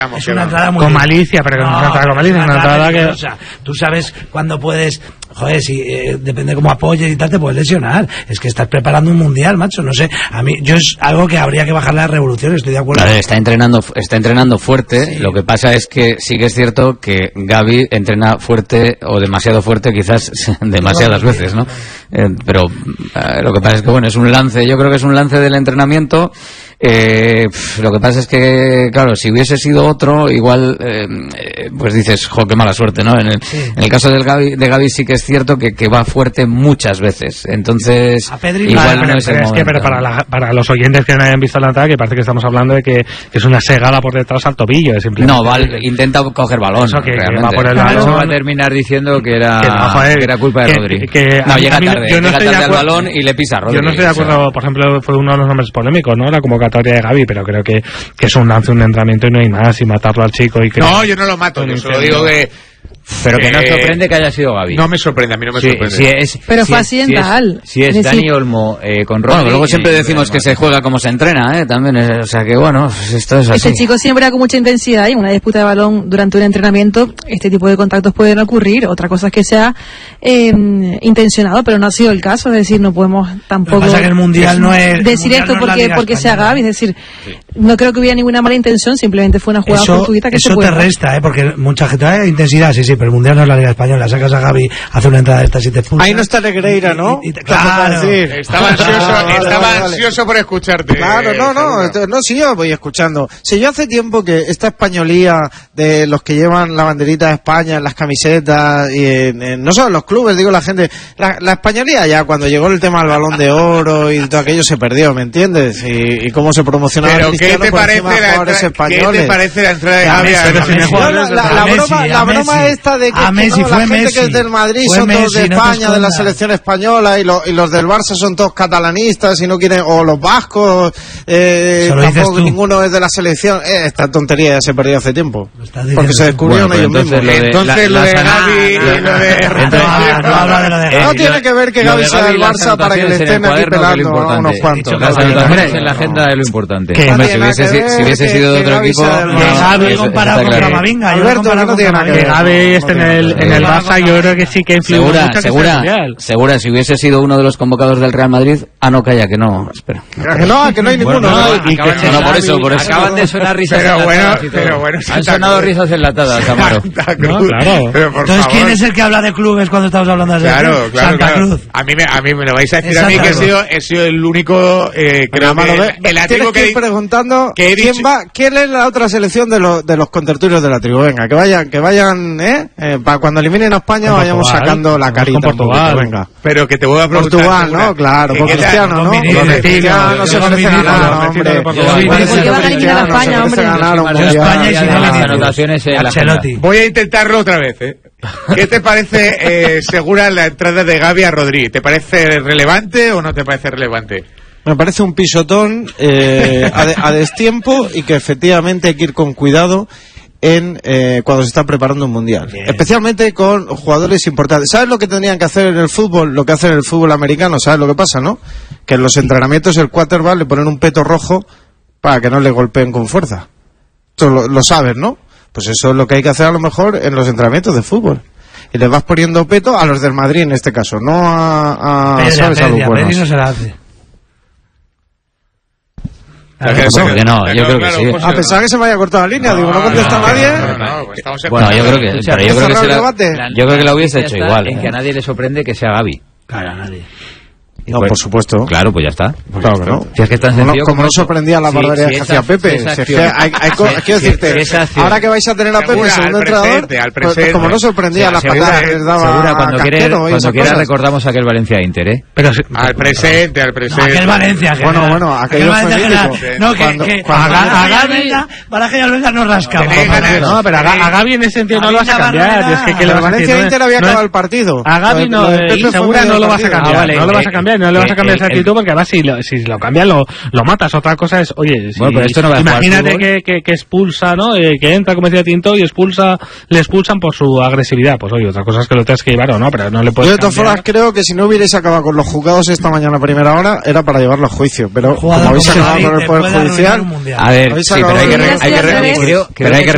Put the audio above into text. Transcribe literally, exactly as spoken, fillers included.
Es una entrada muy con malicia, pero no, no es una entrada con malicia, es una entrada que... O sea, tú sabes cuándo puedes... Joder, si eh, depende cómo apoyes y tal, te puedes lesionar. Es que estás preparando un mundial, macho. No sé, a mí, yo es algo que habría que bajar la revolución, estoy de acuerdo. Claro, está entrenando, está entrenando fuerte. Sí. Lo que pasa es que sí que es cierto que Gavi entrena fuerte o demasiado fuerte, quizás demasiadas veces, ¿no? Eh, pero eh, lo que pasa es que, bueno, es un lance, yo creo que es un lance del entrenamiento. Eh, lo que pasa es que, claro, si hubiese sido otro, igual, eh, pues dices, jo, qué mala suerte, ¿no? En el, sí. en el caso del Gavi, de Gavi sí que es cierto que, que va fuerte muchas veces, entonces a Pedri, vale, igual no pero, es el pero es momento. Que, pero para, la, para los oyentes que no hayan visto el ataque, parece que estamos hablando de que, que es una segada por detrás al tobillo, simplemente. No, vale, intenta coger balón, eso que, realmente. Que va por el balón. Eso va a terminar diciendo que era, que, no, joder, que era culpa de que, Rodri. Que, no, llega mí, tarde, yo no llega tarde acuerdo, al balón y le pisa a Rodri. Yo no estoy de acuerdo, o sea. Por ejemplo, fue uno de los nombres polémicos, ¿no? La convocatoria de Gavi, pero creo que, que es un lance, un entrenamiento y no hay más, y matarlo al chico y que... No, yo no lo mato, yo solo digo que... Pero que no sorprende que haya sido Gavi. No me sorprende, a mí no me sí, sorprende. Sí es, pero si fue accidental. Si es, si es Dani Olmo eh, con Rodri... Bueno, luego siempre decimos que se juega como se entrena, ¿eh? También, es, o sea que bueno, esto es así. Este chico siempre da con mucha intensidad y en una disputa de balón durante un entrenamiento, este tipo de contactos pueden ocurrir. Otra cosa es que sea eh, intencionado, pero no ha sido el caso. Es decir, no podemos tampoco... Pasa que el mundial no es... Decir esto no porque, porque sea Gavi, es decir, sí. no creo que hubiera ninguna mala intención, simplemente fue una jugada eso, fortuita que eso se puede... Eso te resta, ¿eh? Porque mucha gente... Eh, intensidad, sí, sí, pero el mundial no es la Liga Española. Sacas a Gavi, hace una entrada de estas y te expulsan. Ahí no está Negreira, ¿no? Y, y, y, claro. Estaba ansioso, ah, vale, estaba vale, ansioso vale. por escucharte. Claro, no, no, no, no, sí, yo voy escuchando. Si yo hace tiempo que esta españolía de los que llevan la banderita de España en las camisetas, y en, en, no solo en los clubes, digo la gente, la, la españolía ya cuando llegó el tema del Balón de Oro y todo aquello se perdió, ¿me entiendes? Y, y cómo se promocionaba Pero Cristiano ¿qué te por parece encima de la jugadores entra... españoles. ¿Qué te parece la entrada de Gavi? La, la, la broma, la broma esta de que, a Messi, que no, fue la gente Messi. que es del Madrid fue son Messi, todos de no España, de la selección española, y, lo, y los del Barça son todos catalanistas y no quieren, o los vascos, eh, tampoco ninguno es de la selección. Eh, esta tontería ya se perdió hace tiempo, porque se descubrieron bueno, ellos mismos. De, entonces lo de Gavi y lo de... No tiene que ver que Gavi sea del Barça para que le estén aquí pelando a unos cuantos. Las anotaciones en la agenda es lo importante. Si hubiese sido de otro equipo... Gavi comparado con Camavinga. Alberto, no tiene nada que ver. Gavi esté en el en el Barça, yo creo que sí que influye segura, mucho. Segura, segura, si hubiese sido uno de los convocados del Real Madrid, ah, no, calla, que no, espera. Que no, que no hay ninguno. Bueno, no, no, y que, no, no, por eso, por eso. Acaban de sonar risas pero enlatadas. Bueno, pero bueno, han sonado risas enlatadas, Amaro. No, claro. Pero por Entonces, favor. ¿Quién es el que habla de clubes cuando estamos hablando de claro, clubes? claro, Santa claro. Cruz. A mí, me, a mí me lo vais a decir a mí que he sido, he sido el único, eh, creo bueno, que... El Atlético que ir preguntando que quién dicho... va, quién es la otra selección de los, de los contertulios de la tribu. Venga, que vayan, que vayan, eh, eh para cuando eliminen a España con vayamos Portugal, sacando la carita. Con Portugal, poquito, venga. Pero que te voy a preguntar. Portugal, ¿no? Claro, por Cristiano, ¿no? Cristiano no se merece ganar, hombre. ¿Por qué van a eliminar a España, hombre? España y sin las anotaciones en la voy a intentarlo otra vez, ¿eh? ¿Qué te parece, eh, Segura, la entrada de Gavi a Rodri? ¿Te parece relevante o no te parece relevante? Me parece un pisotón eh, a, de, a destiempo y que efectivamente hay que ir con cuidado en eh, cuando se está preparando un mundial. Bien. Especialmente con jugadores importantes. ¿Sabes lo que tendrían que hacer en el fútbol? Lo que hacen en el fútbol americano, ¿sabes lo que pasa, no? Que en los entrenamientos el quarterback le ponen un peto rojo para que no le golpeen con fuerza. Esto lo, lo sabes, ¿no? Pues eso es lo que hay que hacer a lo mejor en los entrenamientos de fútbol. Y les vas poniendo peto a los del Madrid en este caso, no a, a Pedri, ¿sabes? Pedri, A los a buenos. Pedri no se la hace. No, que no, yo creo que sí. A pesar que se me haya cortado la línea, digo, no contesta no, nadie. No, no, pues estamos bueno, yo creo que, pero yo creo que, se la, yo creo que la hubiese hecho igual. En que a nadie le sorprende que sea Gavi. Claro, a nadie. No, pues, por supuesto. Claro, pues ya está. Pues claro que no. Si es que es tan como sencillo no, como como no sorprendía la barbaridad si, que si hacía esa, Pepe. Si si es que hay, hay, hay, quiero decirte, si ahora que vais a tener a Pepe segura, segundo al entrenador, presente, al presente. Pues, como no sorprendía sí, las segura, patadas que les daba segura, cuando a quiera, Casquero, cuando quiera cosas. recordamos aquel Valencia-Inter, ¿eh? Pero si, al presente, al presente. No, aquel Valencia. Que bueno, era, bueno, aquel Valencia fue No, que, cuando, que cuando, a Gavi, Baraja y Albenga no rascaba. No, pero a Gavi en ese sentido no lo vas a cambiar. Es que que el Valencia-Inter había acabado el partido. A Gavi no, segura no lo vas a cambiar. No lo vas a cambiar, no le vas a cambiar esa actitud porque además si lo, si lo cambias lo, lo matas. Otra cosa es, oye, si, bueno, pero esto no va a imagínate que, que, que expulsa, ¿no? Eh, que entra, como decía Tinto, y expulsa, le expulsan por su agresividad. Pues oye, otra cosa es que lo tienes que llevar o no, pero no le puedes. Yo de todas cambiar. formas creo que si no hubierais acabado con los juzgados esta mañana a primera hora era para llevarlo a juicio, pero como habéis acabado con el Poder Judicial, a ver, sí, pero hay que, hay que, creo, pero hay que